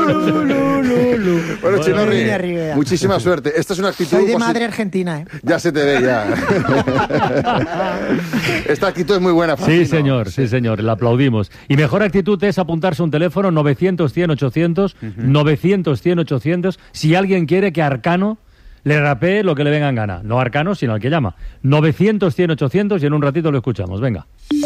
Bueno, Chinorri, muchísima suerte. Esta es una actitud... Soy de madre argentina, ¿eh? Ya se te ve, ya. Esta actitud es muy buena. Sí, señor, sí, señor, la aplaudimos. Y mejor actitud es apuntarse un teléfono 900-100-800, 900-100-800, si alguien quiere que Arcano le rapee lo que le venga en gana. No Arcano, sino al que llama. 900-100-800 y en un ratito lo escuchamos. Venga.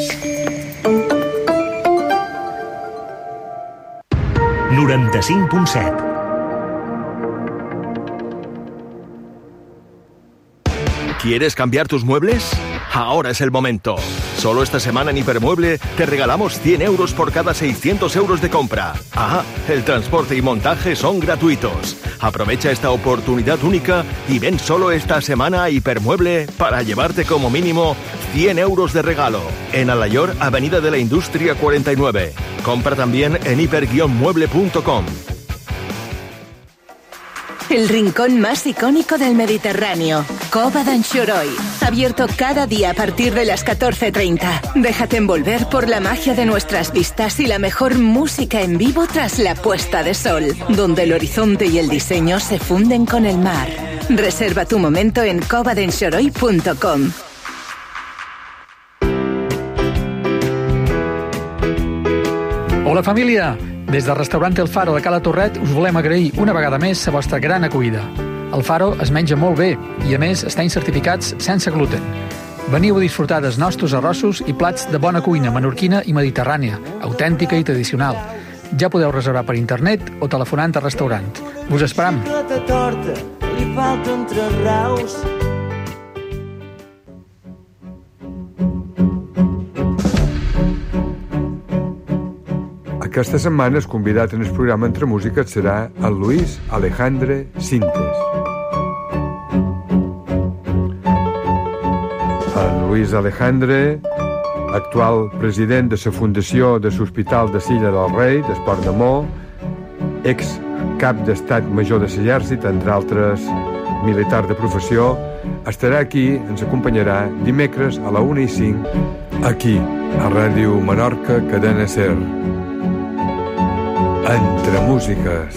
¿Quieres cambiar tus muebles? Ahora es el momento. Solo esta semana en Hipermueble te regalamos 100 euros por cada 600 euros de compra. Ah, el transporte y montaje son gratuitos. Aprovecha esta oportunidad única y ven solo esta semana a Hipermueble para llevarte como mínimo 100 euros de regalo. En Alayor, Avenida de la Industria 49. Compra también en hiper-mueble.com. El rincón más icónico del Mediterráneo, Cova d'Anxoroy. Abierto cada día a partir de las 14:30. Déjate envolver por la magia de nuestras vistas y la mejor música en vivo tras la puesta de sol, donde el horizonte y el diseño se funden con el mar. Reserva tu momento en covadanxoroy.com. Hola família! Des del restaurant El Faro de Cala Torret us volem agrair una vegada més la vostra gran acollida. El Faro es menja molt bé i a més estan certificats sense gluten. Veniu a disfrutar dels nostres arrossos i plats de bona cuina menorquina i mediterrània, autèntica i tradicional. Ja podeu reservar per internet o telefonant al restaurant. Us esperam! Li falten 3 raus. Aquesta setmana el convidat en el programa Entre Músiques serà el Luis Alejandre Sintes. El Luis Alejandre, actual president de la Fundació de l'Hospital de Silla del Rei, d'Esport de Mo, ex cap d'Estat Major de l'Exèrcit, entre altres militar de professió, estarà aquí, ens acompanyarà dimecres a la 1:05, aquí, a Ràdio Menorca, Cadena SER. Entre Músicas.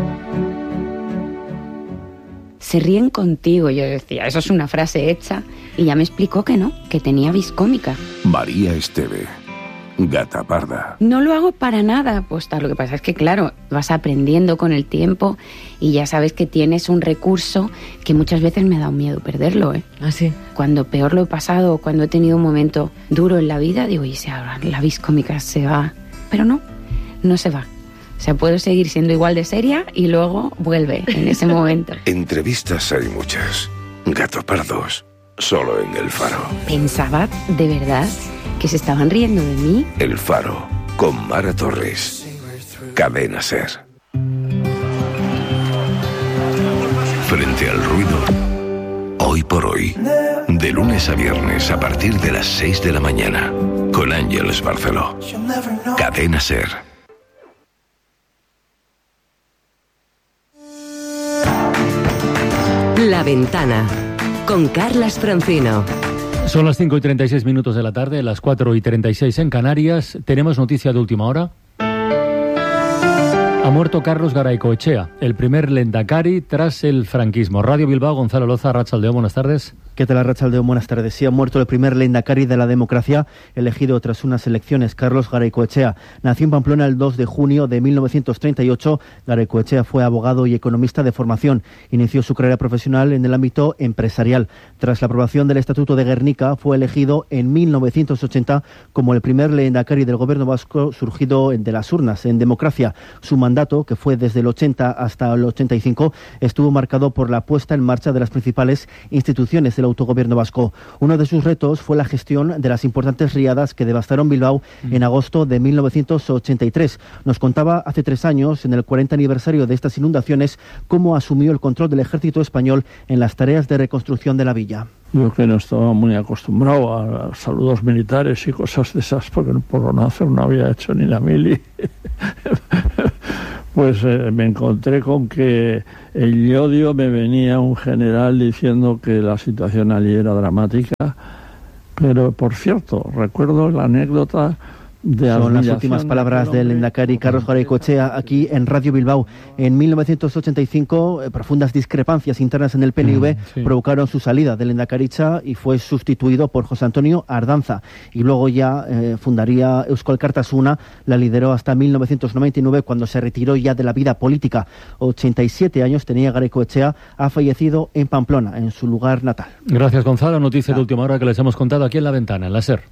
Se ríen contigo, yo decía, eso es una frase hecha, y ya me explicó que no, que tenía vis cómica. María Esteve, Gata Parda. No lo hago para nada, pues lo que pasa es que claro, vas aprendiendo con el tiempo y ya sabes que tienes un recurso que muchas veces me ha dado miedo perderlo, ¿eh? ¿Ah, sí? Cuando peor lo he pasado, cuando he tenido un momento duro en la vida, digo, y si ahora la vis cómica se va, pero no se va. O sea, puedo seguir siendo igual de seria y luego vuelve en ese momento. Entrevistas hay muchas. Gatos pardos, solo en El Faro. Pensaba, de verdad, que se estaban riendo de mí. El Faro, con Mara Torres. Cadena SER. Frente al ruido, hoy por hoy. De lunes a viernes a partir de las 6 de la mañana. Con Ángeles Barceló. Cadena SER. La Ventana, con Carlas Francino. Son las 5:36 de la tarde, las 4:36 en Canarias. Tenemos noticia de última hora. Ha muerto Carlos Garaycoechea, el primer lehendakari tras el franquismo. Radio Bilbao, Gonzalo Loza, Arratsaldeon, buenas tardes. ¿Qué tal, Arratsaldeon? Buenas tardes. Sí, ha muerto el primer lehendakari de la democracia elegido tras unas elecciones, Carlos Garaycoechea. Nació en Pamplona el 2 de junio de 1938. Garaycoechea fue abogado y economista de formación. Inició su carrera profesional en el ámbito empresarial. Tras la aprobación del Estatuto de Guernica, fue elegido en 1980 como el primer lehendakari del gobierno vasco surgido de las urnas en democracia. Su mandato, que fue desde el 80 hasta el 85, estuvo marcado por la puesta en marcha de las principales instituciones del autogobierno vasco. Uno de sus retos fue la gestión de las importantes riadas que devastaron Bilbao en agosto de 1983. Nos contaba hace 3 años, en el 40 aniversario de estas inundaciones, cómo asumió el control del ejército español en las tareas de reconstrucción de la villa. Yo que no estaba muy acostumbrado a saludos militares y cosas de esas, porque por nacer no había hecho ni la mili. Pues me encontré con que el Llodio me venía un general diciendo que la situación allí era dramática, pero por cierto, recuerdo la anécdota Son las últimas palabras del lehendakari Carlos Garaikoetxea aquí en Radio Bilbao. En 1985, profundas discrepancias internas en el PNV provocaron su salida del lehendakaritza y fue sustituido por José Antonio Ardanza. Y luego ya fundaría Eusko Alkartasuna, la lideró hasta 1999, cuando se retiró ya de la vida política. 87 años tenía Garaikoetxea, ha fallecido en Pamplona, en su lugar natal. Gracias, Gonzalo. Noticias de última hora que les hemos contado aquí en La Ventana, en la SER.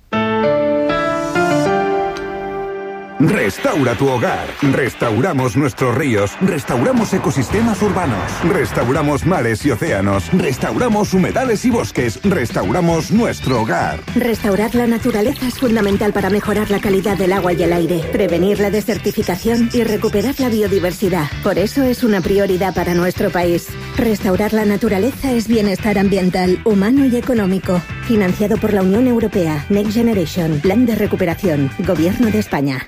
Restaura tu hogar. Restauramos nuestros ríos. Restauramos ecosistemas urbanos. Restauramos mares y océanos. Restauramos humedales y bosques. Restauramos nuestro hogar. Restaurar la naturaleza es fundamental para mejorar la calidad del agua y el aire, prevenir la desertificación y recuperar la biodiversidad. Por eso es una prioridad para nuestro país. Restaurar la naturaleza es bienestar ambiental, humano y económico. Financiado por la Unión Europea. Next Generation. Plan de recuperación. Gobierno de España.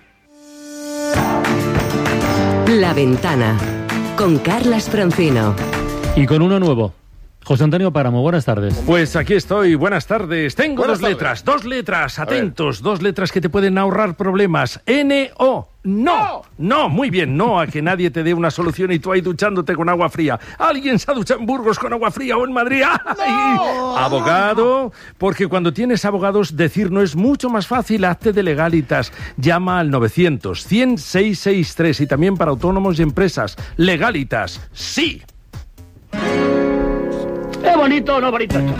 La Ventana, con Carlas Francino. Y con uno nuevo. José Antonio Páramo, buenas tardes. Pues aquí estoy, buenas tardes. Tengo dos letras, atentos, dos letras que te pueden ahorrar problemas. N-O. No, muy bien, no a que nadie te dé una solución y tú ahí duchándote con agua fría. ¿Alguien se ha duchado en Burgos con agua fría o en Madrid? ¡No! Abogado, porque cuando tienes abogados, decir no es mucho más fácil. Hazte de Legalitas. Llama al 900-100-663 y también para autónomos y empresas. Legalitas, sí. ¿Es bonito o no bonito esto?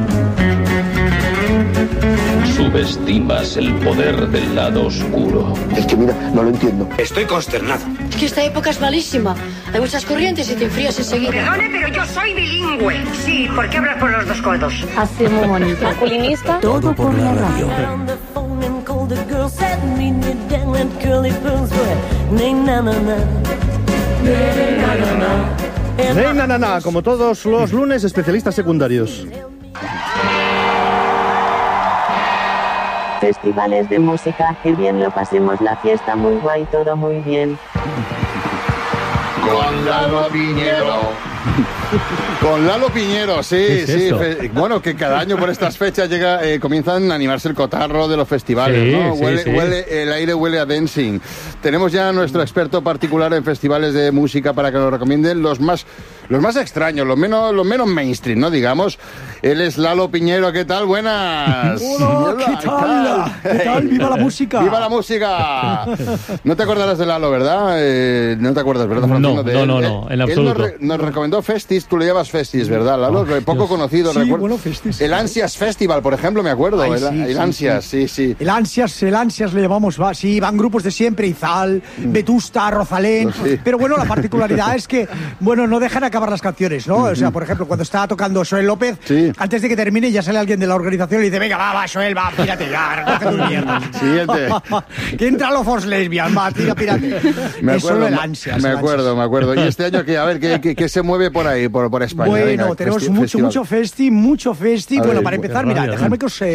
Subestimas el poder del lado oscuro. Es que mira, no lo entiendo. Estoy consternado. Es que esta época es malísima. Hay muchas corrientes y te enfrías enseguida. Perdone, pero yo soy bilingüe. Sí, ¿por qué hablas por los dos codos? Así muy bonito. Masculinista. Todo por la radio. Como todos los lunes, especialistas secundarios. Festivales de música, que bien lo pasemos, la fiesta muy guay, todo muy bien. Con Lalo Piñero. Con Lalo Piñero, sí. Bueno, que cada año por estas fechas comienzan a animarse el cotarro de los festivales, ¿no? El aire huele a dancing. Tenemos ya a nuestro experto particular en festivales de música para que nos recomienden los más extraños, los menos mainstream, ¿no? Digamos. Él es Lalo Piñero. ¿Qué tal? Buenas. Hola, ¿qué tal? ¿Qué tal? ¡Viva la música! ¡Viva la música! No te acordarás de Lalo, ¿verdad? No te acuerdas, ¿verdad, Francino? No, en absoluto. Él nos recomendó Festis, tú le llamas Festis, ¿verdad, Lalo? Poco conocido, sí, recuerdo. Bueno, Festis. El Ansias Festival, por ejemplo, me acuerdo. El Ansias, sí. El Ansias le llamamos, van grupos de siempre, Izal, Vetusta, Rosalén. Sí. Pero bueno, la particularidad es que, no dejan acabar las canciones, ¿no? O sea, por ejemplo, cuando está tocando Joel López, antes de que termine ya sale alguien de la organización y dice, venga, va, Joel, va, pírate ya, recoge tu mierda. Siguiente. Que entra los Force Lesbian, va, pírate. Me acuerdo, el Ansias. Me acuerdo. ¿Y este año qué se mueve por ahí, por España? Bueno, tenemos mucho festi. Bueno, para empezar, dejadme que os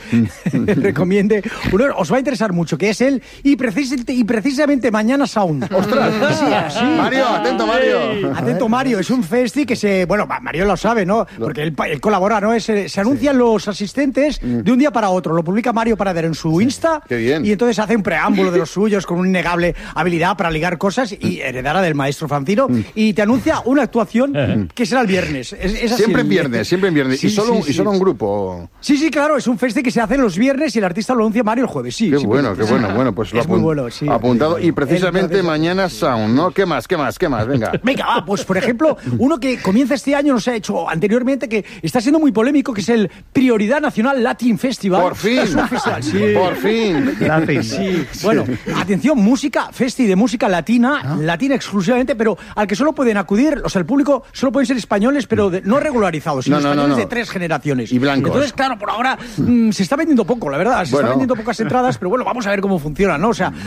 recomiende. Uno os va a interesar mucho, que es él y precisamente mañana Sound. ¡Ostras! Sí. Mario, atento, Mario. Atento, Mario. Es un festi que Mario lo sabe, ¿no? Porque él colabora, ¿no? Se anuncian los asistentes de un día para otro. Lo publica Mario Parader en su Insta. Qué bien. Y entonces hace un preámbulo de los suyos con una innegable habilidad para ligar cosas y heredara del maestro Francino. Y te anuncia una actuación que será el viernes. Es así, siempre en viernes. Sí, y solo un grupo. Sí, claro, es un festi que se hace los viernes y el artista lo anuncia Mario el jueves. Sí, qué bueno. Bueno, pues lo apuntado. Y precisamente mañana Sound, ¿no? ¿Qué más? Venga, pues por ejemplo, uno que comienza este año, no se ha hecho anteriormente, que está siendo muy polémico, que es el Prioridad Nacional Latin Festival. Por fin. Es un festival, Por fin. Latin. Sí. Bueno, atención, festi de música latina exclusivamente, pero al que solo pueden acudir, o sea, el público solo pueden ser españoles, pero no regularizados, sino españoles de 3 generaciones. Y blancos. Entonces, claro, por ahora se está vendiendo poco, la verdad. Se está vendiendo pocas entradas, pero vamos a ver cómo funciona, ¿no? O sea...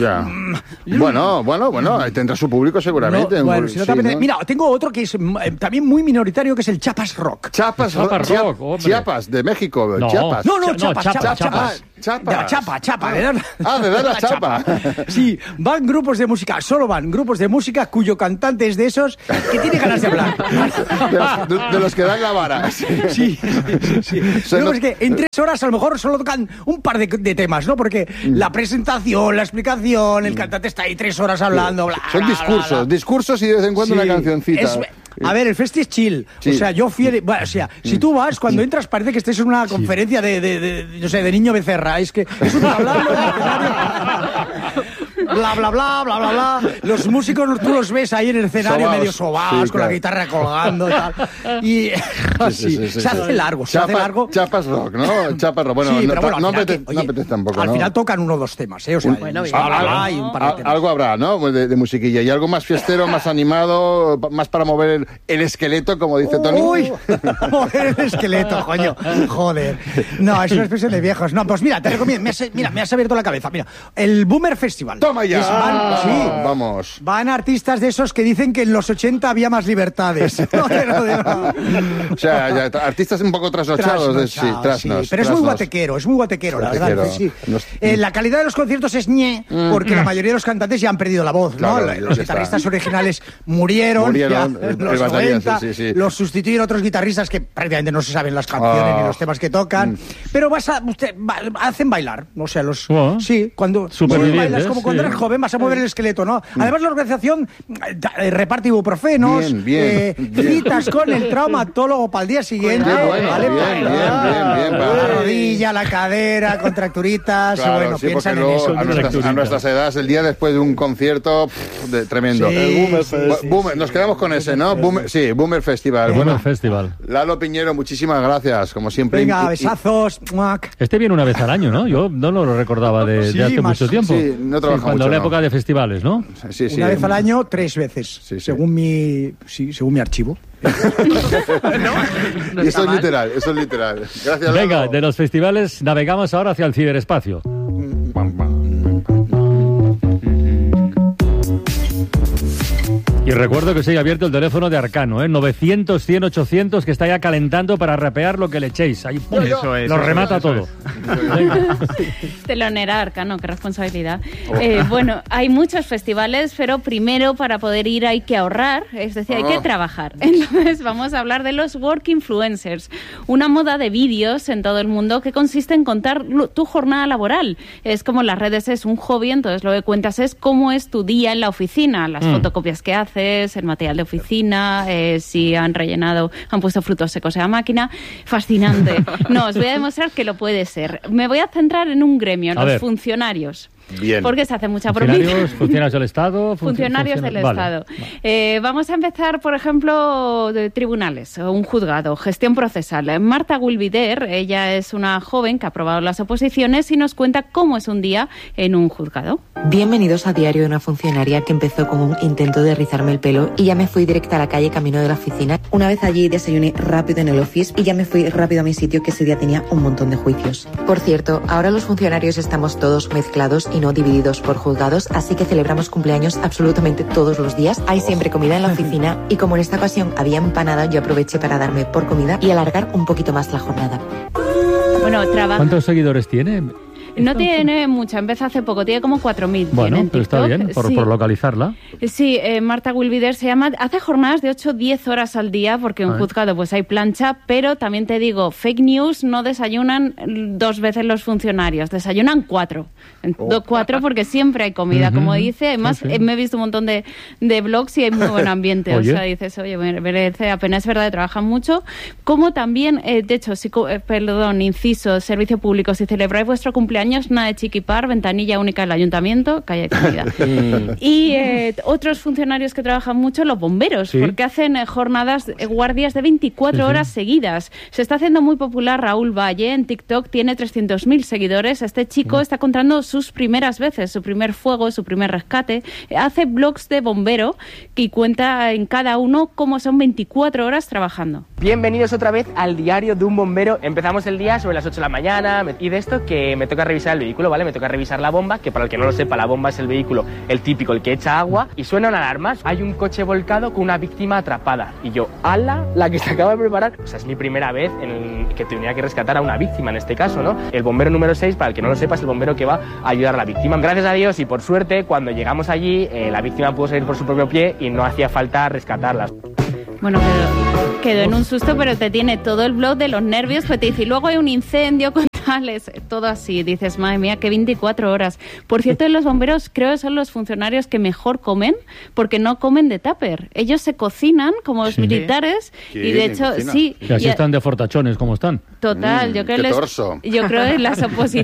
Bueno, tendrá su público seguramente. Mira, tengo otro que es también muy minoritario, que es el Chiapas Rock. Chiapas, de México. No, Chiapas. De la chapa. De dar la chapa. Sí, van grupos de música, solo van grupos de música cuyo cantante es de esos que tiene ganas de hablar. De los que dan la vara. Sí. No, es que en 3 horas a lo mejor solo tocan un par de temas, ¿no? Porque la presentación, la explicación, el cantante está ahí 3 horas hablando, bla, son bla, discursos, bla, bla. discursos y de vez en cuando una cancioncita. A ver, el festi es chill. Sí. O sea, si tú vas, cuando entras parece que estés en una conferencia de niño Becerra. Es que es un hablando bla, bla, bla, bla, bla, bla. Los músicos tú los ves ahí en el escenario medio sobaos, con la guitarra colgando y tal. Y se hace largo. Chapas rock, ¿no? Chapas rock. Bueno, no apetece tampoco, al final tocan 1 o 2 temas, ¿eh? O sea, y un par de temas. Algo habrá, ¿no? De musiquilla. Y algo más fiestero, más animado, más para mover el esqueleto, como dice Tony. ¡Uy! Mover el esqueleto, coño. Joder. No, es una expresión de viejos. No, pues mira, te recomiendo. Me has abierto la cabeza. Mira, el Boomer Festival. ¡Toma ya! Vamos. Van artistas de esos que dicen que en los 80 había más libertades. O sea, artistas un poco trasnochados. Pero es muy guatequero, la verdad. Sí. La calidad de los conciertos es porque la mayoría de los cantantes ya han perdido la voz, ¿no? Claro, los guitarristas originales murieron en los 90, los sustituyeron otros guitarristas que prácticamente no se saben las canciones ni los temas que tocan, pero hacen bailar, o sea, cuando bailas como cuando eres joven vas a mover el esqueleto, ¿no? Además la organización reparte ibuprofenos, citas con el traumatólogo para el día siguiente, ¿vale? Bien. La rodilla, la cadera, contracturitas, claro, piensan en eso. A nuestras edades, el día después de un concierto tremendo. El Boomer, nos quedamos con ese, ¿no? Boomer Festival. Boomer Festival. Lalo Piñero, muchísimas gracias, como siempre. Venga, besazos. Este viene una vez al año, ¿no? Yo no lo recordaba de hace mucho tiempo. Sí, no trabaja mucho. Cuando la época de festivales, ¿no? Sí. Una vez al año, 3 veces, según mi archivo. Eso es literal. Gracias, Lalo. Venga, de los festivales navegamos ahora hacia el ciberespacio. Y recuerdo que os he abierto el teléfono de Arcano, 900-100-800, que está ya calentando para rapear lo que le echéis. Ahí ¡pum! Lo remata todo. Telonera Arcano, qué responsabilidad. Bueno, hay muchos festivales, pero primero para poder ir hay que ahorrar, es decir, hay que trabajar. Entonces vamos a hablar de los Work Influencers, una moda de vídeos en todo el mundo que consiste en contar tu jornada laboral. Es como las redes es un hobby, entonces lo que cuentas es cómo es tu día en la oficina, las fotocopias que haces, el material de oficina, si han puesto frutos secos en la máquina. Fascinante. No, os voy a demostrar que lo puede ser. Me voy a centrar en un gremio, los funcionarios. Bien. Porque se hace mucha bromita. Funcionarios del Estado. Funcionarios del Estado. Vamos a empezar, por ejemplo, de tribunales o un juzgado, gestión procesal. Marta Gulvider, ella es una joven que ha aprobado las oposiciones y nos cuenta cómo es un día en un juzgado. Bienvenidos a Diario de una funcionaria que empezó como un intento de rizarme el pelo y ya me fui directa a la calle camino de la oficina. Una vez allí desayuné rápido en el office y ya me fui rápido a mi sitio, que ese día tenía un montón de juicios. Por cierto, ahora los funcionarios estamos todos mezclados y no divididos por juzgados, así que celebramos cumpleaños absolutamente todos los días. Hay siempre comida en la oficina y como en esta ocasión había empanada, yo aproveché para darme por comida y alargar un poquito más la jornada. Bueno, ¿Cuántos seguidores tiene? No tiene mucha, empezó hace poco, tiene como 4.000. Bueno, pero está bien, por localizarla. Sí, Marta Gulvider se llama, hace jornadas de 8-10 horas al día, porque en un juzgado pues hay plancha, pero también te digo, fake news, no desayunan 2 veces los funcionarios, desayunan 4. 4 porque siempre hay comida, como dice. Además, me he visto un montón de blogs y hay muy buen ambiente. O sea, dices, oye, merece la pena, es verdad, trabajan mucho. Como también, de hecho, inciso, servicio público, si celebráis vuestro cumpleaños, nada de chiquipar, ventanilla única del ayuntamiento, que haya comida. Y otros funcionarios que trabajan mucho, los bomberos, porque hacen jornadas, guardias de 24 horas seguidas. Se está haciendo muy popular Raúl Valle en TikTok, tiene 300.000 seguidores. Este chico está contando sus primeras veces, su primer fuego, su primer rescate. Hace blogs de bombero y cuenta en cada uno cómo son 24 horas trabajando. Bienvenidos otra vez al Diario de un Bombero. Empezamos el día sobre las 8 de la mañana y de esto que me toca revisar el vehículo, ¿vale? Me toca revisar la bomba, que para el que no lo sepa, la bomba es el vehículo, el típico, el que echa agua, y suenan alarmas. Hay un coche volcado con una víctima atrapada. Y yo, ¡ala! La que se acaba de preparar. O sea, es mi primera vez en que tenía que rescatar a una víctima en este caso, ¿no? El bombero número 6, para el que no lo sepa, es el bombero que va a ayudar a la víctima. Gracias a Dios y por suerte, cuando llegamos allí, la víctima pudo salir por su propio pie y no hacía falta rescatarla. Bueno, quedó en un susto, pero te tiene todo el blog de los nervios, pues te dice, y luego hay un incendio con tales, todo así. Dices, madre mía, que 24 horas. Por cierto, los bomberos creo que son los funcionarios que mejor comen, porque no comen de tupper. Ellos se cocinan como los militares, y de hecho, sí. Y así están de fortachones como están. Total, yo creo que las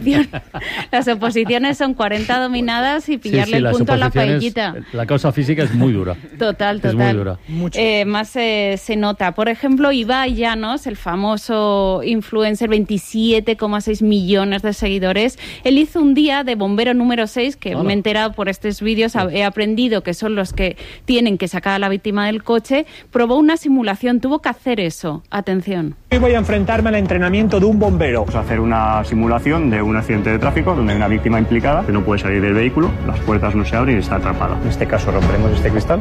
oposiciones son 40 dominadas y pillarle el punto a la paellita. La causa física es muy dura. Total. Es muy dura. Más se nota. Por ejemplo, Ibai Llanos, el famoso influencer, 27,6 millones de seguidores. Él hizo un día de bombero número 6, que me he enterado por estos vídeos, he aprendido que son los que tienen que sacar a la víctima del coche. Probó una simulación, tuvo que hacer eso. Atención. Hoy voy a enfrentarme al entrenamiento de un bombero. Vamos a hacer una simulación de un accidente de tráfico donde hay una víctima implicada que no puede salir del vehículo, las puertas no se abren y está atrapada. En este caso romperemos este cristal.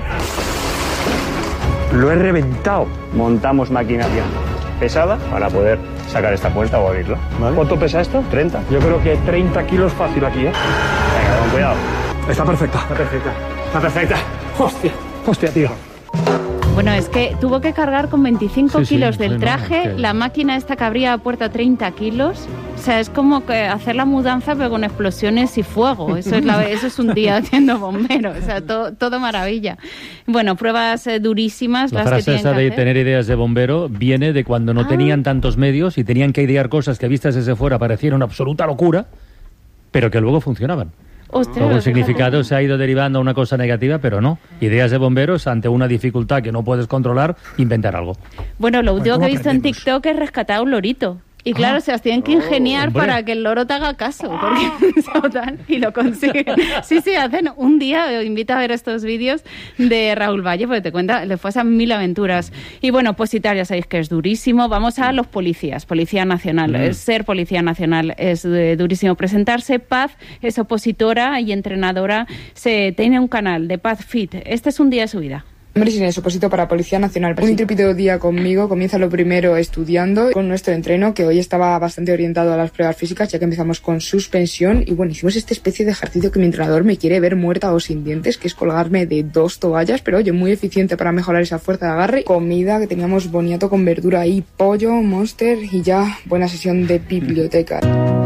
Lo he reventado. Montamos maquinaria pesada para poder sacar esta puerta o abrirla. ¿Vale? ¿Cuánto pesa esto? 30. Yo creo que 30 kilos fácil aquí, ¿eh? Venga, con cuidado. Está perfecta. Está perfecta. Está perfecta. Hostia, tío. Bueno, es que tuvo que cargar con 25 kilos del traje, la máquina esta que abría la puerta 30 kilos. O sea, es como que hacer la mudanza pero con explosiones y fuego. Eso es un día haciendo bombero. O sea, todo maravilla. Bueno, pruebas durísimas. La las frase que tienen esa que de hacer. tener ideas de bombero viene de cuando no tenían tantos medios y tenían que idear cosas que vistas desde fuera parecían una absoluta locura, pero que luego funcionaban. Ostras, Luego el significado se ha ido derivando a una cosa negativa, pero no. Ideas de bomberos ante una dificultad que no puedes controlar, inventar algo. Bueno, lo último que he visto en TikTok es rescatar a un lorito. Y claro, se las tienen que ingeniar para que el loro te haga caso, porque total, y lo consiguen. Sí, hacen un día, os invito a ver estos vídeos de Raúl Valle, porque te cuenta, le pasan 1000 aventuras. Y bueno, opositar, ya sabéis que es durísimo. Vamos a los policías, Policía Nacional. Ser Policía Nacional es durísimo. Presentarse. Paz es opositora y entrenadora. Tiene un canal de Paz Fit. Este es un día de su vida. Hombre, es oposito para Policía Nacional. Un intrépido día conmigo, comienza lo primero estudiando con nuestro entreno, que hoy estaba bastante orientado a las pruebas físicas, ya que empezamos con suspensión. Y bueno, hicimos esta especie de ejercicio que mi entrenador me quiere ver muerta o sin dientes, que es colgarme de 2 toallas, pero oye, muy eficiente para mejorar esa fuerza de agarre. Comida, que teníamos boniato con verdura y pollo, Monster, y ya buena sesión de biblioteca.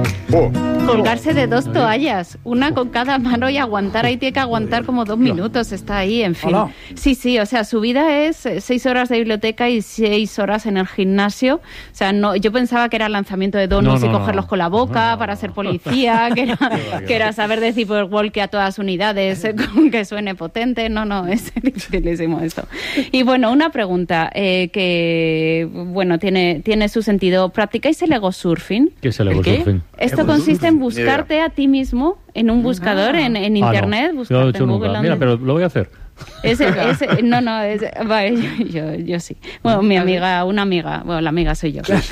Colgarse de 2 toallas, una con cada mano, y aguantar, ahí tiene que aguantar como 2 minutos, está ahí, en fin. Hola. Sí, o sea, su vida es 6 horas de biblioteca y 6 horas en el gimnasio. O sea, no, yo pensaba que era lanzamiento de donuts y cogerlos con la boca para ser policía, que era saber decir por walkie a todas las unidades con que suene potente. No, es dificilísimo esto. Y bueno, una pregunta que, bueno, tiene su sentido. ¿Practicáis el ego surfing? ¿Qué es el ego surfing? Esto consiste en buscarte a ti mismo en un buscador en internet. Buscarte en Google. Mira, pero lo voy a hacer. Vale, yo sí. Bueno, una amiga, la amiga soy yo. Sí.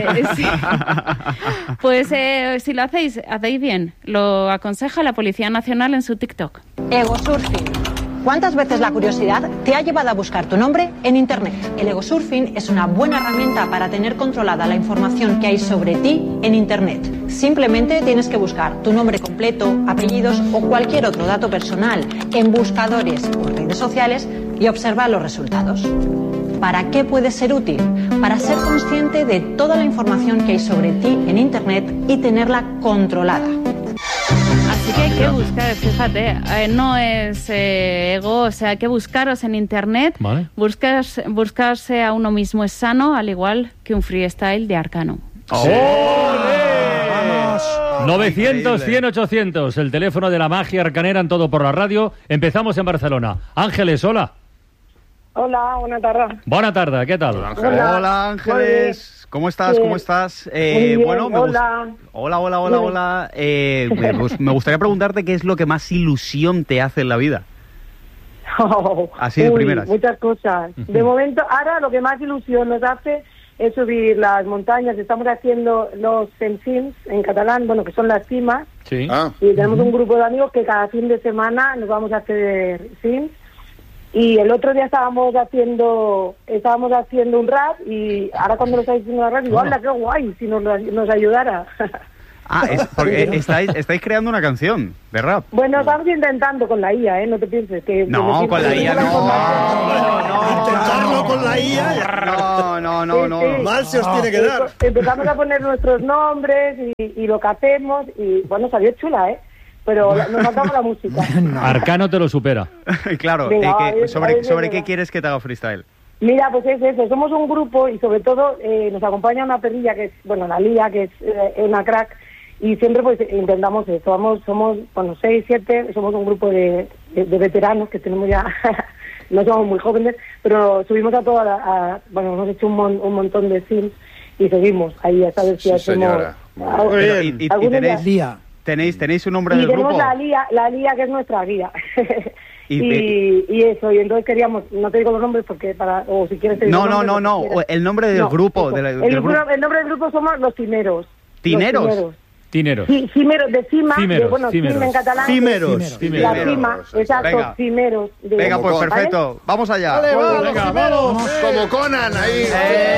Pues si lo hacéis bien. Lo aconseja la Policía Nacional en su TikTok. Ego surfing. ¿Cuántas veces la curiosidad te ha llevado a buscar tu nombre en Internet? El ego surfing es una buena herramienta para tener controlada la información que hay sobre ti en Internet. Simplemente tienes que buscar tu nombre completo, apellidos o cualquier otro dato personal en buscadores o redes sociales y observar los resultados. ¿Para qué puede ser útil? Para ser consciente de toda la información que hay sobre ti en Internet y tenerla controlada. Así que hay que buscar, fíjate, no es ego, o sea, hay que buscaros en Internet. Vale. Buscarse a uno mismo es sano, al igual que un freestyle de Arcano. ¡Sí! 900, 100, 800, el teléfono de la magia arcanera en Todo por la Radio. Empezamos en Barcelona. Ángeles, hola. Hola, buena tarde. Buena tarde, ¿qué tal? Hola, Ángeles. ¿Cómo estás? ¿Cómo estás? Bien, bueno, hola. Hola. Pues me gustaría preguntarte qué es lo que más ilusión te hace en la vida. Así de primeras. Muchas cosas. De momento, ahora lo que más ilusión nos hace es subir las montañas. Estamos haciendo los Cimsims en catalán, bueno, que son las cimas. Sí. Y tenemos un grupo de amigos que cada fin de semana nos vamos a hacer sims. Y el otro día estábamos haciendo un rap y ahora cuando lo estáis haciendo el rap digo, ¡hala, qué guay! Si nos ayudara. Porque estáis creando una canción de rap. Bueno, estamos intentando con la IA, no te pienses que... No, con la IA no. Intentarlo con la IA. No. Mal se os tiene que dar. Empezamos a poner nuestros nombres y lo que hacemos y bueno, salió chula, pero nos faltaba la música. Arcano te lo supera. Claro, Venga, ¿sobre qué quieres que te haga freestyle? Mira, pues es eso, somos un grupo y sobre todo nos acompaña una perrilla que es, la Lía, que es una crack, y siempre pues intentamos eso, somos 6, 7, somos un grupo de veteranos que tenemos ya, no somos muy jóvenes, pero subimos a toda hemos hecho un montón de sims y seguimos ahí hasta ver si hacemos... ¿Tenéis un nombre del grupo? Y tenemos la Lía que es nuestra guía. Y eso, y entonces queríamos, no te digo los nombres porque o si quieres te digo el nombre del grupo. El nombre del grupo somos los Cimeros. ¿Tineros? Tineros. Sí, cimeros, de cima, cimeros. Cima en catalán. Cimeros. La cima, exacto, cimeros. Venga, pues perfecto, ¿vale? Vamos allá. Vale, venga, vamos. Como Conan, ahí.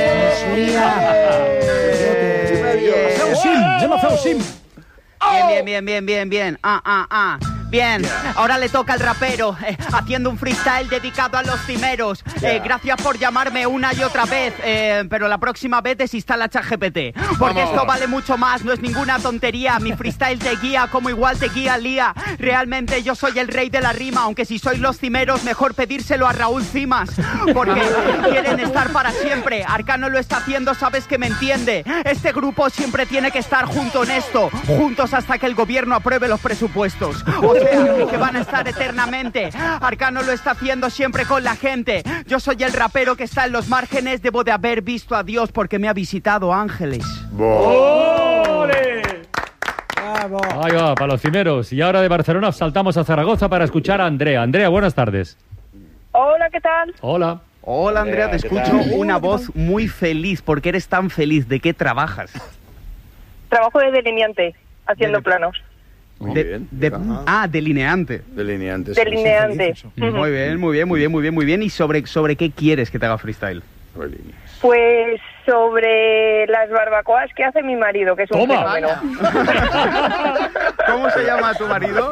Bien. Bien, ahora le toca al rapero, haciendo un freestyle dedicado a los cimeros. Gracias por llamarme una y otra vez, pero la próxima vez desinstala ChatGPT. Porque esto vale mucho más, no es ninguna tontería. Mi freestyle te guía como igual te guía Lía. Realmente yo soy el rey de la rima, aunque si sois los cimeros, mejor pedírselo a Raúl Cimas. Porque quieren estar para siempre. Arcano lo está haciendo, sabes que me entiende. Este grupo siempre tiene que estar junto en esto, juntos hasta que el gobierno apruebe los presupuestos. O sea, que van a estar eternamente. Arcano lo está haciendo siempre con la gente. Yo soy el rapero que está en los márgenes. Debo de haber visto a Dios porque me ha visitado ángeles. ¡Ole! Bravo. Ahí va, para los cimeros. Y ahora de Barcelona saltamos a Zaragoza para escuchar a Andrea. Andrea, buenas tardes. Hola, ¿qué tal? Hola. Hola, Andrea, te escucho una voz muy feliz. ¿Por qué eres tan feliz? ¿De qué trabajas? Trabajo de delineante, haciendo planos. Delineante. Delineante. Muy bien. ¿Y sobre qué quieres que te haga freestyle? Pues sobre las barbacoas que hace mi marido, que es un fenómeno. ¿Cómo se llama tu marido?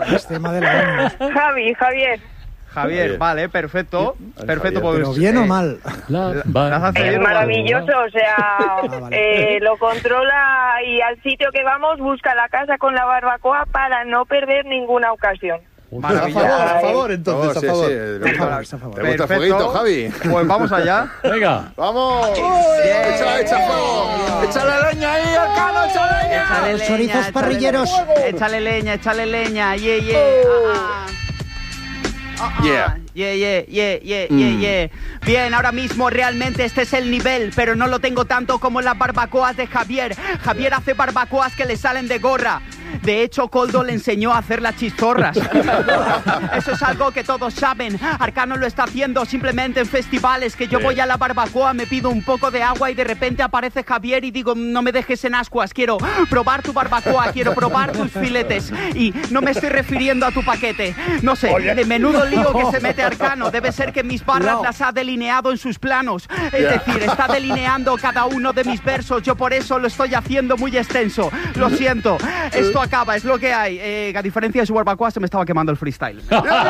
Javier, vale, perfecto. Perfecto. ¿Pero bien o mal? Es maravilloso, o sea, lo controla y al sitio que vamos busca la casa con la barbacoa para no perder ninguna ocasión. A favor, entonces, a favor. ¿Te gusta el fueguito, Javi? Pues vamos allá. Venga. ¡Vamos! ¡Echa fuego! ¡Échale leña ahí, Arcano! ¡Échale leña! Los chorizos parrilleros. Échale leña. Bien, ahora mismo realmente este es el nivel, pero no lo tengo tanto como las barbacoas de Javier. Javier hace barbacoas que le salen de gorra. De hecho, Coldo le enseñó a hacer las chistorras. Eso es algo que todos saben. Arcano lo está haciendo simplemente en festivales, que yo voy a la barbacoa, me pido un poco de agua y de repente aparece Javier y digo, no me dejes en ascuas, quiero probar tu barbacoa, quiero probar tus filetes. Y no me estoy refiriendo a tu paquete. No sé, de menudo lío que se mete Arcano. Debe ser que mis barras las ha delineado en sus planos. Es decir, está delineando cada uno de mis versos. Yo por eso lo estoy haciendo muy extenso. Lo siento, esto acaba, es lo que hay. A diferencia de su barbacoa, se me estaba quemando el freestyle.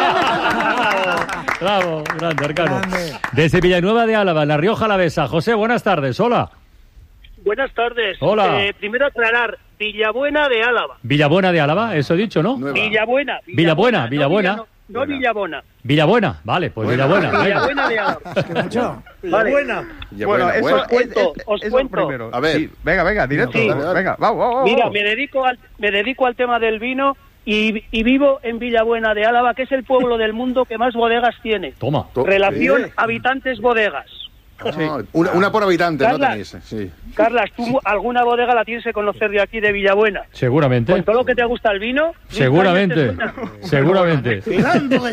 Bravo, grande, Arcano. Desde Villanueva de Álava, en La Rioja Alavesa. José, buenas tardes, hola. Buenas tardes. Hola. Primero aclarar, Villabuena de Álava. Villabuena de Álava, eso he dicho, ¿no? Villabuena. No Villabuena. Villabuena, vale, pues Villabuena. Villabuena de Álava. Villabuena. Bueno, eso os cuento. Primero. A ver. Sí, venga, directo. Sí. Venga, vamos. Mira, me dedico al tema del vino y vivo en Villabuena de Álava, que es el pueblo del mundo que más bodegas tiene. Toma. Relación habitantes-bodegas. Una por habitante, Carlas, ¿no tenéis? Sí. Carlas, tú alguna bodega la tienes que conocer de aquí, de Villabuena. Seguramente. Con todo lo que te gusta el vino. Seguramente. Seguramente. Te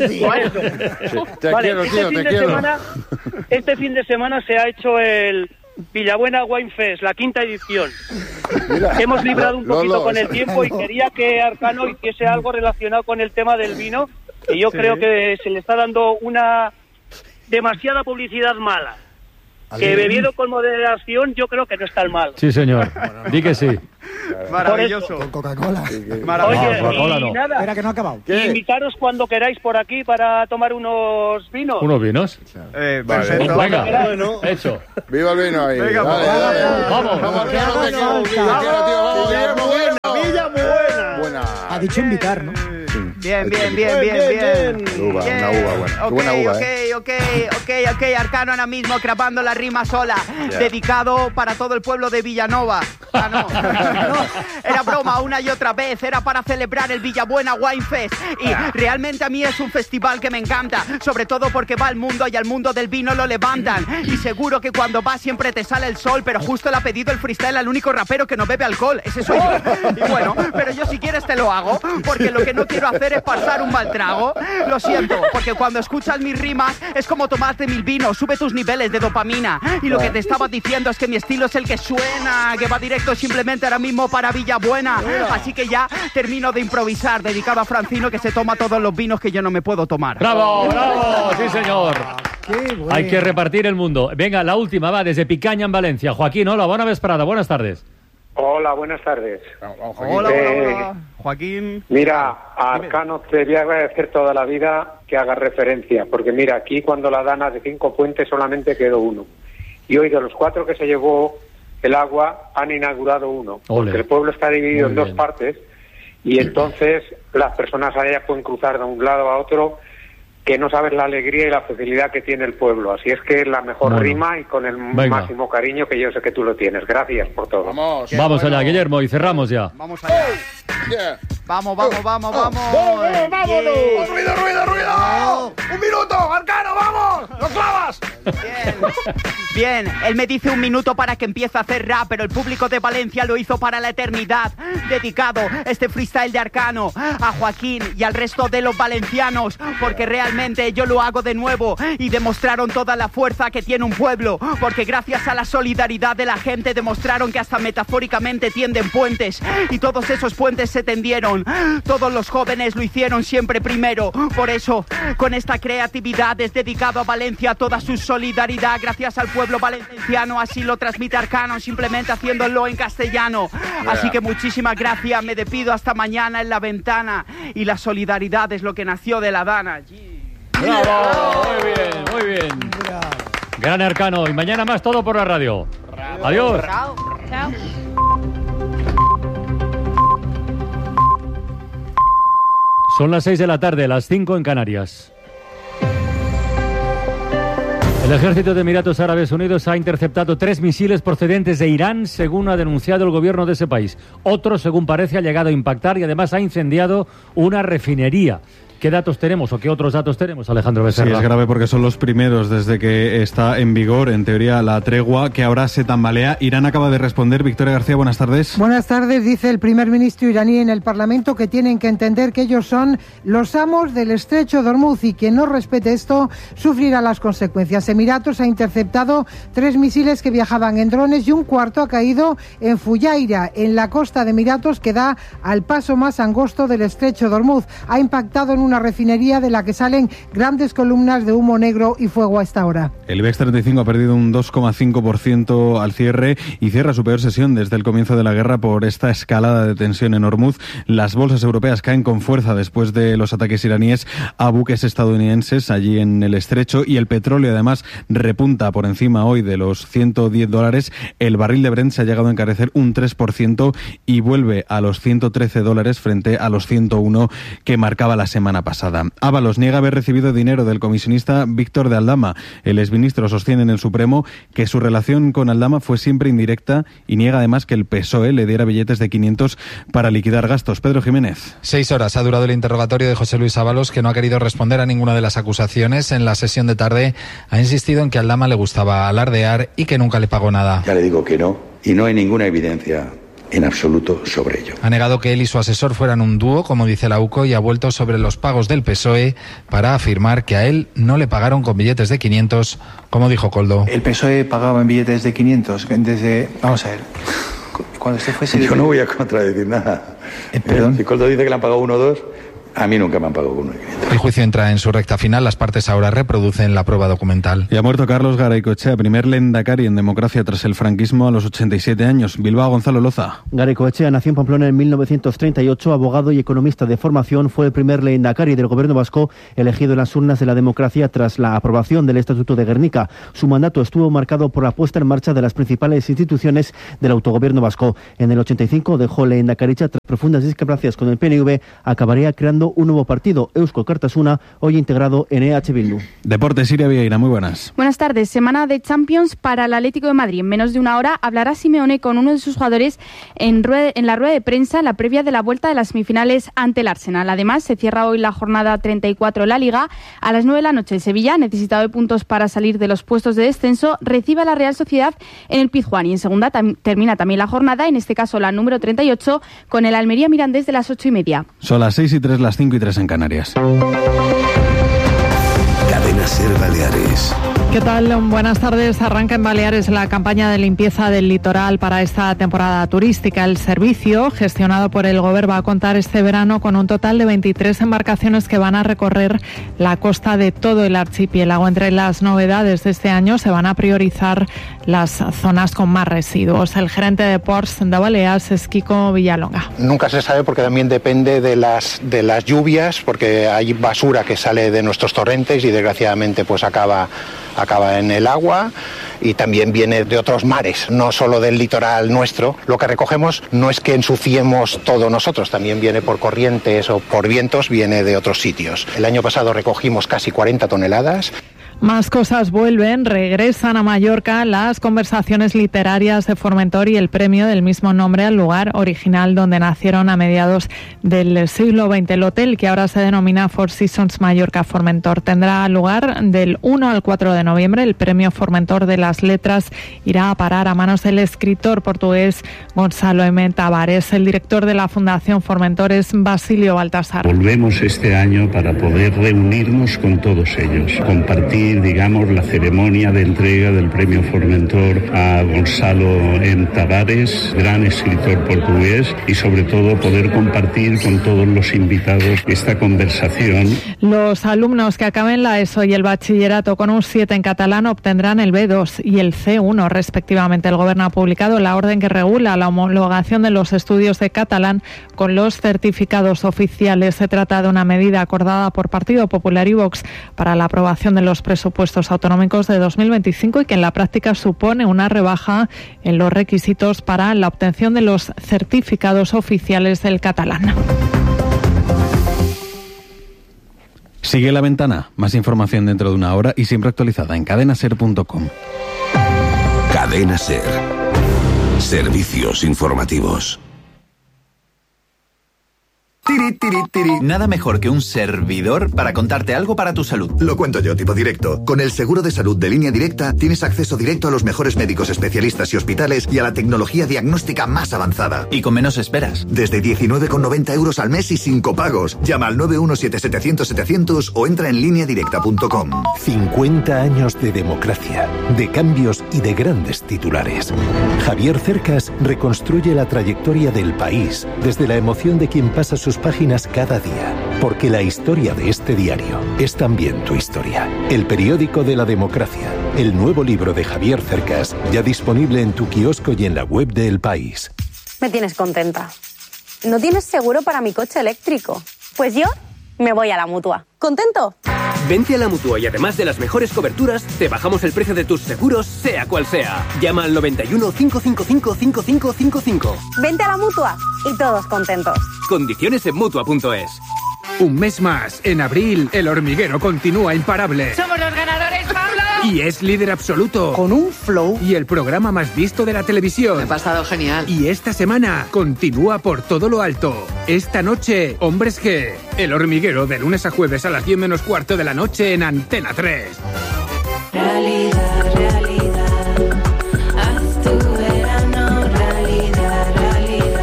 quiero, tío, te quiero. Este fin de semana se ha hecho el Villabuena Wine Fest, la 5ª edición. Hemos librado un poquito con el tiempo y quería que Arcano hiciese algo relacionado con el tema del vino, que yo creo que se le está dando una demasiada publicidad mala. Que bebido con moderación yo creo que no es tan mal. Sí, señor. Di que sí. Maravilloso. Con Coca-Cola. Oye, Coca-Cola y no. nada, Espera que no ha acabado. invitaros cuando queráis por aquí para tomar unos vinos. ¿Unos vinos? Perfecto. Venga, Bueno. hecho. Viva el vino ahí. Venga, dale. Vamos. Vamos, Arcano, te quiero, tío. Villa muy buena. Ha dicho invitar, ¿no? Bien. Una uva buena. Buena uva, Ok, Arcano ahora mismo grabando la rima sola. Dedicado para todo el pueblo de Villanova. Ah, no. Era broma una y otra vez. Era para celebrar el Villabuena Wine Fest. Y realmente a mí es un festival que me encanta. Sobre todo porque va al mundo y al mundo del vino lo levantan. Y seguro que cuando vas siempre te sale el sol. Pero justo le ha pedido el freestyle al único rapero que no bebe alcohol. Ese soy yo. Y bueno, pero yo si quieres te lo hago. Porque lo que no quiero hacer es pasar un mal trago. Lo siento, porque cuando escuchas mis rimas es como tomarte 1000 vinos, sube tus niveles de dopamina. Y lo que te estaba diciendo es que mi estilo es el que suena, que va directo simplemente ahora mismo para Villabuena. Así que ya termino de improvisar, dedicado a Francino, que se toma todos los vinos que yo no me puedo tomar. ¡Bravo! Sí, señor. Qué bueno. Hay que repartir el mundo. Venga, la última va desde Picaña en Valencia. Joaquín, hola, buena vesprada, buenas tardes. Hola, buenas tardes. Hola. Joaquín. Mira, a Arcano te voy a agradecer toda la vida que haga referencia, porque mira, aquí cuando la Dana de 5 puentes solamente quedó uno. Y hoy de los 4 que se llevó el agua, han inaugurado uno. Ole. Porque el pueblo está dividido Muy en 2 bien. partes y entonces las personas allá pueden cruzar de un lado a otro, que no sabes la alegría y la facilidad que tiene el pueblo. Así es que es la mejor Bueno. rima y con el máximo cariño que yo sé que tú lo tienes. Gracias por todo. Vamos allá, Guillermo, y cerramos ya. Vamos allá. Vamos. ¡Vámonos! ¡Ruido! ¡Un minuto! ¡Arcano, vamos! ¡Lo clavas! Bien, él me dice 1 minuto para que empiece a hacer rap, pero el público de Valencia lo hizo para la eternidad. Dedicado este freestyle de Arcano a Joaquín y al resto de los valencianos, porque realmente yo lo hago de nuevo y demostraron toda la fuerza que tiene un pueblo, porque gracias a la solidaridad de la gente demostraron que hasta metafóricamente tienden puentes, y todos esos puentes se tendieron. Todos los jóvenes lo hicieron siempre primero. Por eso, con esta creatividad es dedicado a Valencia toda su solidaridad. Gracias al pueblo valenciano, así lo transmite Arcano, simplemente haciéndolo en castellano. Así que muchísimas gracias, me despido hasta mañana en la ventana. Y la solidaridad es lo que nació de la Dana. ¡Bravo! Muy bien. Gran Arcano. Y mañana más, todo por la radio. Adiós. Chao. Son las 6 de la tarde, las 5 en Canarias. El ejército de Emiratos Árabes Unidos ha interceptado 3 misiles procedentes de Irán, según ha denunciado el gobierno de ese país. Otro, según parece, ha llegado a impactar y además ha incendiado una refinería. ¿Qué datos tenemos o qué otros datos tenemos, Alejandro Becerra? Sí, es grave porque son los primeros desde que está en vigor, en teoría, la tregua, que ahora se tambalea. Irán acaba de responder. Victoria García, buenas tardes. Buenas tardes. Dice el primer ministro iraní en el Parlamento que tienen que entender que ellos son los amos del estrecho de Hormuz y quien no respete esto sufrirá las consecuencias. Emiratos ha interceptado 3 misiles que viajaban en drones y un cuarto ha caído en Fujairah, en la costa de Emiratos, que da al paso más angosto del estrecho de Hormuz. Ha impactado en una refinería de la que salen grandes columnas de humo negro y fuego a esta hora. El IBEX 35 ha perdido un 2,5% al cierre y cierra su peor sesión desde el comienzo de la guerra por esta escalada de tensión en Hormuz. Las bolsas europeas caen con fuerza después de los ataques iraníes a buques estadounidenses allí en el estrecho, y el petróleo además repunta por encima hoy de los $110. El barril de Brent se ha llegado a encarecer un 3% y vuelve a los $113 frente a los 101 que marcaba la semana pasada. Ábalos niega haber recibido dinero del comisionista Víctor de Aldama. El exministro sostiene en el Supremo que su relación con Aldama fue siempre indirecta y niega además que el PSOE le diera billetes de 500 para liquidar gastos. Pedro Jiménez. 6 horas ha durado el interrogatorio de José Luis Ábalos, que no ha querido responder a ninguna de las acusaciones. En la sesión de tarde ha insistido en que a Aldama le gustaba alardear y que nunca le pagó nada. Ya le digo que no, y no hay ninguna evidencia en absoluto sobre ello. Ha negado que él y su asesor fueran un dúo, como dice la UCO, y ha vuelto sobre los pagos del PSOE para afirmar que a él no le pagaron con billetes de 500, como dijo Koldo. El PSOE pagaba en billetes de 500 desde... Vamos a ver. Cuando usted fuese... Yo no voy a contradecir nada. ¿Perdón? Si Koldo dice que le han pagado 1 o 2... A mí nunca me han pagado con 1.500. El juicio entra en su recta final. Las partes ahora reproducen la prueba documental. Y ha muerto Carlos Garaikoetxea, primer lehendakari en democracia tras el franquismo a los 87 años. Bilbao, Gonzalo Loza. Garaikoetxea nació en Pamplona en 1938, abogado y economista de formación. Fue el primer lehendakari del gobierno vasco elegido en las urnas de la democracia tras la aprobación del Estatuto de Gernika. Su mandato estuvo marcado por la puesta en marcha de las principales instituciones del autogobierno vasco. En el 85 dejó lehendakaritza tras profundas discrepancias con el PNV. Acabaría creando un nuevo partido, Eusko Alkartasuna, hoy integrado en EH Bildu. Deportes, Siria Vieira, muy buenas. Buenas tardes. Semana de Champions para el Atlético de Madrid. En menos de una hora hablará Simeone con uno de sus jugadores en la rueda de prensa, la previa de la vuelta de las semifinales ante el Arsenal. Además, se cierra hoy la jornada 34 en la Liga. A las 9 de la noche, el Sevilla, necesitado de puntos para salir de los puestos de descenso, recibe a la Real Sociedad en el Pizjuán. Y en segunda termina también la jornada, en este caso la número 38, con el Almería Mirandés de las 8:30. Son las 6:03, las 5:03 en Canarias. Cadena SER Baleares. ¿Qué tal? Buenas tardes. Arranca en Baleares la campaña de limpieza del litoral para esta temporada turística. El servicio, gestionado por el Gobierno, va a contar este verano con un total de 23 embarcaciones que van a recorrer la costa de todo el archipiélago. Entre las novedades de este año se van a priorizar las zonas con más residuos. El gerente de Ports de Baleares es Kiko Villalonga. Nunca se sabe porque también depende de las lluvias, porque hay basura que sale de nuestros torrentes y desgraciadamente pues acaba en el agua, y también viene de otros mares, no solo del litoral nuestro. Lo que recogemos no es que ensuciemos todo nosotros, también viene por corrientes o por vientos, viene de otros sitios. El año pasado recogimos casi 40 toneladas. Más cosas vuelven, regresan a Mallorca las conversaciones literarias de Formentor y el premio del mismo nombre al lugar original donde nacieron a mediados del siglo XX. El hotel, que ahora se denomina Four Seasons Mallorca Formentor, tendrá lugar del 1 al 4 de noviembre. El premio Formentor de las letras irá a parar a manos del escritor portugués Gonzalo M. Tavares. El director de la Fundación Formentor es Basilio Baltasar. Volvemos este año para poder reunirnos con todos ellos, compartir, digamos, la ceremonia de entrega del premio Formentor a Gonzalo M. Tavares, gran escritor portugués, y sobre todo poder compartir con todos los invitados esta conversación. Los alumnos que acaben la ESO y el bachillerato con un 7 en catalán obtendrán el B2 y el C1 respectivamente. El Gobierno ha publicado la orden que regula la homologación de los estudios de catalán con los certificados oficiales. Se trata de una medida acordada por Partido Popular y Vox para la aprobación de los presupuestos autonómicos de 2025 y que en la práctica supone una rebaja en los requisitos para la obtención de los certificados oficiales del catalán. Sigue La Ventana. Más información dentro de una hora y siempre actualizada en cadenaser.com. Cadena SER. Servicios informativos. Nada mejor que un servidor para contarte algo para tu salud. Lo cuento yo, tipo directo. Con el seguro de salud de Línea Directa tienes acceso directo a los mejores médicos especialistas y hospitales y a la tecnología diagnóstica más avanzada. Y con menos esperas. Desde 19,90 euros al mes y sin copagos. Llama al 917-700-700 o entra en lineadirecta.com. 50 años de democracia, de cambios y de grandes titulares. Javier Cercas reconstruye la trayectoria del país desde la emoción de quien pasa sus páginas cada día, porque la historia de este diario es también tu historia. El periódico de la democracia, el nuevo libro de Javier Cercas, ya disponible en tu kiosco y en la web de El País. Me tienes contenta. ¿No tienes seguro para mi coche eléctrico? Pues yo me voy a la Mutua. ¿Contento? Vente a la Mutua y además de las mejores coberturas, te bajamos el precio de tus seguros, sea cual sea. Llama al 91 555 5555. Vente a la Mutua y todos contentos. Condiciones en Mutua.es. Un mes más. En abril, El Hormiguero continúa imparable. ¡Somos los ganadores, Pablo! Y es líder absoluto. Con un flow. Y el programa más visto de la televisión. Me he pasado genial. Y esta semana continúa por todo lo alto. Esta noche, Hombres G. El Hormiguero, de lunes a jueves a las 10 menos cuarto de la noche en Antena 3. Realidad, realidad. Haz tu verano realidad, realidad.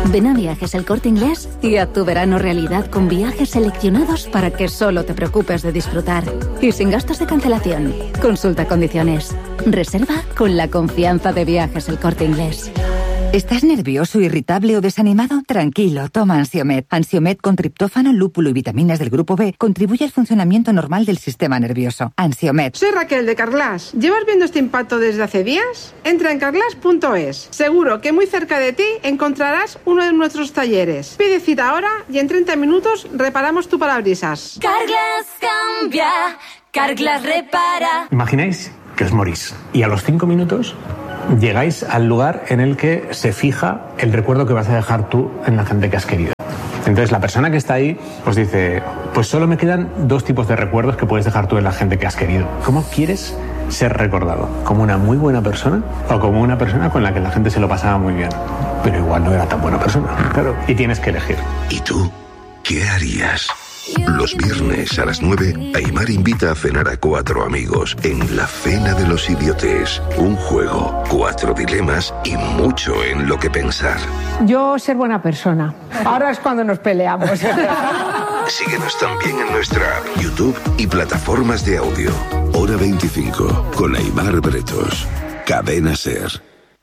Viajes El Corte Inglés y haz tu verano realidad con viajes seleccionados para que solo te preocupes de disfrutar. Y sin gastos de cancelación. Consulta condiciones. Reserva con la confianza de Viajes El Corte Inglés. ¿Estás nervioso, irritable o desanimado? Tranquilo, toma Ansiomed. Ansiomed con triptófano, lúpulo y vitaminas del grupo B contribuye al funcionamiento normal del sistema nervioso. Ansiomed. Soy Raquel de Carglass. ¿Llevas viendo este impacto desde hace días? Entra en carglass.es. Seguro que muy cerca de ti encontrarás uno de nuestros talleres. Pide cita ahora y en 30 minutos reparamos tu parabrisas. Carglass cambia, Carglass repara. Imagináis que os morís y a los 5 minutos llegáis al lugar en el que se fija el recuerdo que vas a dejar tú en la gente que has querido. Entonces la persona que está ahí os dice, pues solo me quedan 2 tipos de recuerdos que puedes dejar tú en la gente que has querido. ¿Cómo quieres ser recordado? ¿Como una muy buena persona o como una persona con la que la gente se lo pasaba muy bien? Pero igual no era tan buena persona, claro. Y tienes que elegir. ¿Y tú qué harías? Los viernes a las 9, Aimar invita a cenar a 4 amigos en La Cena de los Idiotes. Un juego, 4 dilemas y mucho en lo que pensar. Yo ser buena persona. Ahora es cuando nos peleamos. Síguenos también en nuestra app, YouTube y plataformas de audio. Hora 25 con Aimar Bretos. Cadena SER.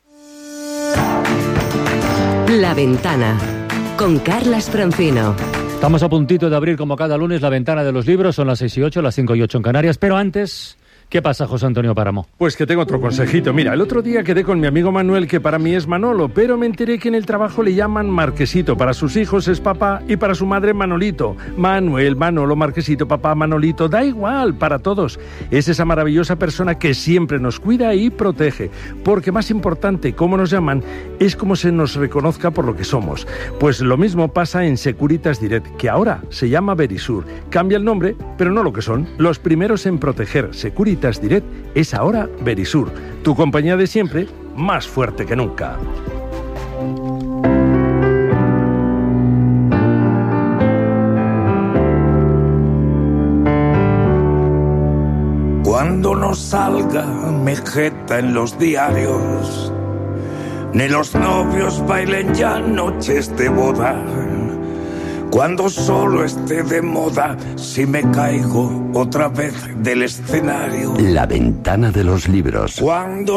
La Ventana con Carlas Francino. Estamos a puntito de abrir, como cada lunes, la ventana de los libros. Son las 6:08, las 5:08 en Canarias. Pero antes, ¿qué pasa, José Antonio Páramo? Pues que tengo otro consejito. Mira, el otro día quedé con mi amigo Manuel, que para mí es Manolo, pero me enteré que en el trabajo le llaman Marquesito. Para sus hijos es papá y para su madre Manolito. Manuel, Manolo, Marquesito, papá, Manolito, da igual, para todos. Es esa maravillosa persona que siempre nos cuida y protege. Porque más importante, cómo nos llaman, es como se nos reconozca por lo que somos. Pues lo mismo pasa en Securitas Direct, que ahora se llama Verisur. Cambia el nombre, pero no lo que son. Los primeros en proteger. Securitas Direct es ahora Verisur. Tu compañía de siempre, más fuerte que nunca. Cuando no salga Mejeta en los diarios, ni los novios bailen ya noches de boda, cuando solo esté de moda si me caigo otra vez del escenario. La Ventana de los Libros. Cuando